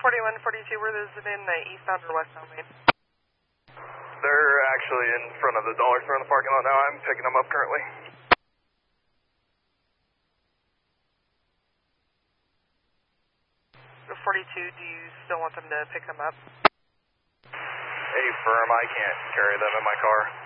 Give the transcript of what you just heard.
4142, were those in the eastbound or westbound lane? They're actually in front of the dollar store in the parking lot now. I'm picking them up currently. The 42, do you still want them to pick them up? Hey, firm, I can't carry them in my car.